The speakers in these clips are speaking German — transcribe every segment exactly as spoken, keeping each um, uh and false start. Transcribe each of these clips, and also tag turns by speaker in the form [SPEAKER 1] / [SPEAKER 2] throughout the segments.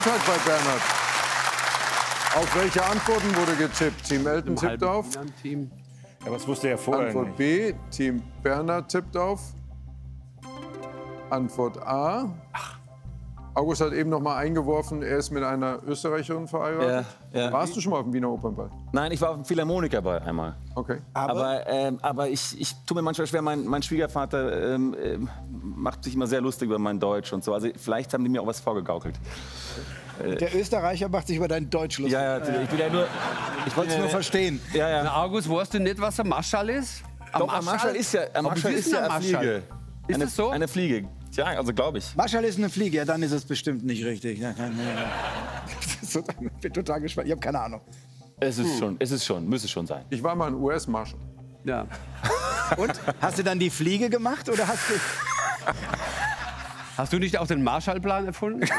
[SPEAKER 1] Zeit bei Bernhard. Auf welche Antworten wurde getippt? Team Elton tippt auf.
[SPEAKER 2] Team.
[SPEAKER 3] Ja, was wusste er vorher
[SPEAKER 1] Antwort
[SPEAKER 3] nicht?
[SPEAKER 1] B, Team Bernhard tippt auf. Antwort A. August hat eben noch mal eingeworfen, er ist mit einer Österreicherin verheiratet.
[SPEAKER 4] Ja, ja.
[SPEAKER 1] Warst du schon mal auf dem Wiener Opernball?
[SPEAKER 4] Nein, ich war auf dem Philharmoniker bei einmal.
[SPEAKER 1] Okay.
[SPEAKER 4] Aber, aber, ähm, aber ich, ich tue mir manchmal schwer, mein, mein Schwiegervater ähm, ähm, macht sich immer sehr lustig über mein Deutsch und so. Also vielleicht haben die mir auch was vorgegaukelt.
[SPEAKER 5] Der Österreicher macht sich über dein Deutsch lustig.
[SPEAKER 4] Ja, ja, ich bin ja nur...
[SPEAKER 5] Ich wollte es nur verstehen.
[SPEAKER 4] Ja, ja.
[SPEAKER 2] Na, August, weißt du nicht, was ein Marschall ist? Ein
[SPEAKER 4] Doch, ein Marschall ist ja, ein Marschall ist ja eine Fliege.
[SPEAKER 2] Ist
[SPEAKER 4] eine,
[SPEAKER 2] es so?
[SPEAKER 4] Eine Fliege. Ja, also glaube ich.
[SPEAKER 5] Marschall ist eine Fliege, ja, dann ist es bestimmt nicht richtig. Ja, ich bin total gespannt, ich habe keine Ahnung.
[SPEAKER 4] Es ist schon, es ist schon, müsste schon sein.
[SPEAKER 1] Ich war mal ein U S-Marshal.
[SPEAKER 2] Ja.
[SPEAKER 5] Und? Hast du dann die Fliege gemacht oder hast du...
[SPEAKER 2] Hast du nicht auch den Marshallplan erfunden?
[SPEAKER 1] Den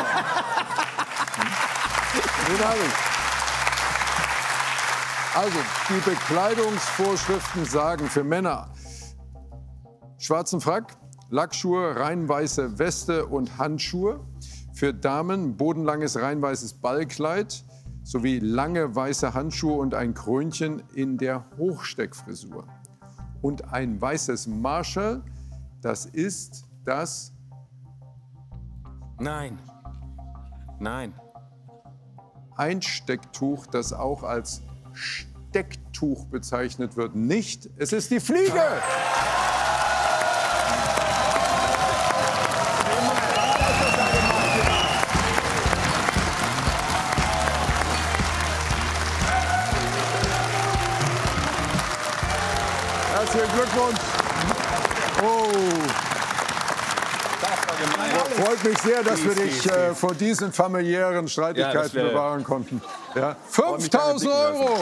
[SPEAKER 1] habe ich. Also, die Bekleidungsvorschriften sagen für Männer schwarzen Frack, Lackschuhe, rein weiße Weste und Handschuhe. Für Damen bodenlanges rein weißes Ballkleid sowie lange weiße Handschuhe und ein Krönchen in der Hochsteckfrisur. Und ein weißes Marshall, das ist das...
[SPEAKER 4] Nein. Nein.
[SPEAKER 1] Einstecktuch, das auch als Stecktuch bezeichnet wird. Nicht, es ist die Fliege! Herzlichen Glückwunsch! Oh. Freut mich sehr, dass wir dich äh, vor diesen familiären Streitigkeiten
[SPEAKER 4] ja,
[SPEAKER 1] bewahren konnten. Ja. fünftausend Euro!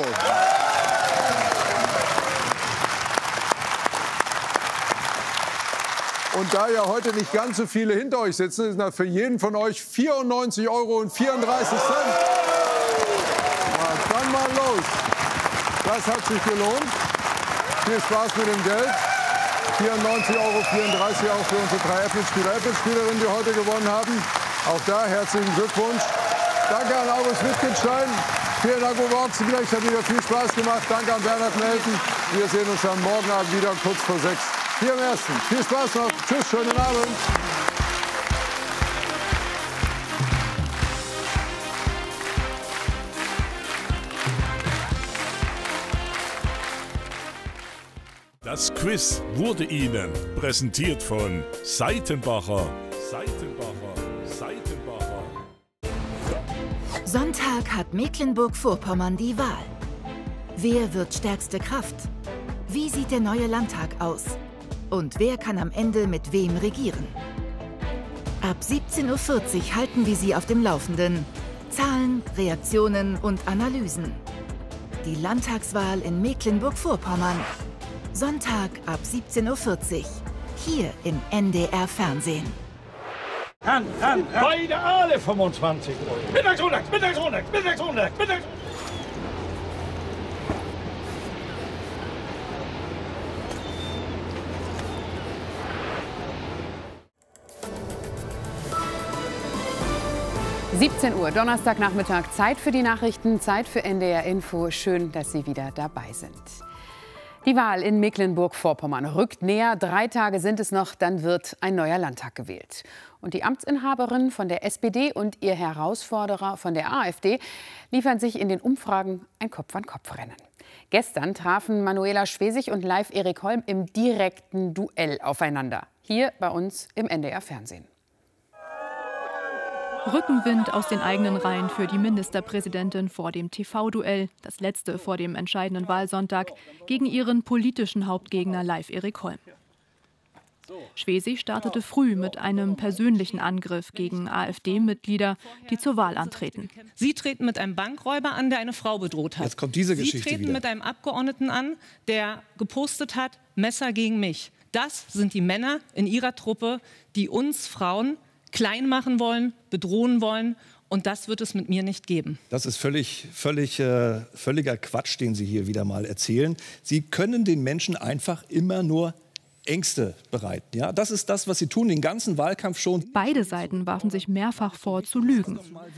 [SPEAKER 1] Und da ja heute nicht ganz so viele hinter euch sitzen, sind das für jeden von euch vierundneunzig Euro und vierunddreißig Cent. Na, dann mal los. Das hat sich gelohnt. Viel Spaß mit dem Geld. vierundneunzig Euro vierunddreißig auch für unsere drei Apple-Spieler, Apple-Spielerinnen, die heute gewonnen haben. Auch da herzlichen Glückwunsch. Danke an August Wittgenstein. Vielen Dank, Uwe Ochsenknecht. Hat wieder viel Spaß gemacht. Danke an Bernhard Melten. Wir sehen uns dann morgen Abend wieder kurz vor sechs. Hier im Ersten. Viel Spaß noch. Tschüss, schönen Abend.
[SPEAKER 6] Das Quiz wurde Ihnen präsentiert von Seitenbacher. Seitenbacher. Seitenbacher.
[SPEAKER 7] Sonntag hat Mecklenburg-Vorpommern die Wahl. Wer wird stärkste Kraft? Wie sieht der neue Landtag aus? Und wer kann am Ende mit wem regieren? Ab siebzehn Uhr vierzig halten wir Sie auf dem Laufenden. Zahlen, Reaktionen und Analysen. Die Landtagswahl in Mecklenburg-Vorpommern. Sonntag ab siebzehn Uhr vierzig. Hier im N D R-Fernsehen.
[SPEAKER 3] An, an, an. Beide alle fünfundzwanzig Euro. Mittagsrunde, Mittagsrunde, Mittagsrunde, Mittagsrunde.
[SPEAKER 8] siebzehn Uhr, Donnerstagnachmittag, Zeit für die Nachrichten, Zeit für N D R Info. Schön, dass Sie wieder dabei sind. Die Wahl in Mecklenburg-Vorpommern rückt näher. Drei Tage sind es noch, dann wird ein neuer Landtag gewählt. Und die Amtsinhaberin von der S P D und ihr Herausforderer von der AfD liefern sich in den Umfragen ein Kopf-an-Kopf-Rennen. Gestern trafen Manuela Schwesig und Leif Erik Holm im direkten Duell aufeinander. Hier bei uns im N D R-Fernsehen.
[SPEAKER 9] Rückenwind aus den eigenen Reihen für die Ministerpräsidentin vor dem T V-Duell, das letzte vor dem entscheidenden Wahlsonntag, gegen ihren politischen Hauptgegner Leif Erik Holm. Schwesig startete früh mit einem persönlichen Angriff gegen AfD-Mitglieder, die zur Wahl antreten.
[SPEAKER 10] Sie treten mit einem Bankräuber an, der eine Frau bedroht hat.
[SPEAKER 11] Jetzt kommt diese Geschichte
[SPEAKER 10] Sie treten
[SPEAKER 11] wieder.
[SPEAKER 10] mit einem Abgeordneten an, der gepostet hat, Messer gegen mich. Das sind die Männer in ihrer Truppe, die uns Frauen klein machen wollen, bedrohen wollen. Und das wird es mit mir nicht geben.
[SPEAKER 11] Das ist völlig, völlig, äh, völliger Quatsch, den Sie hier wieder mal erzählen. Sie können den Menschen einfach immer nur Ängste bereiten. Ja, das ist das, was Sie tun, den ganzen Wahlkampf schon.
[SPEAKER 9] Beide Seiten warfen sich mehrfach vor, zu lügen.